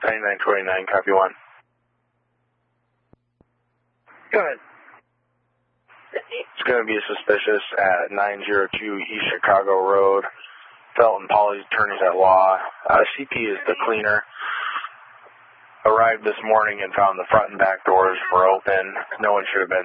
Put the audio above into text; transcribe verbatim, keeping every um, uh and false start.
ninety-nine twenty-nine, copy one. Go ahead. It's going to be suspicious at nine oh two East Chicago Road. Felton Polly's attorneys at law. Uh, C P is the cleaner. Arrived this morning and found the front and back doors were open. No one should have been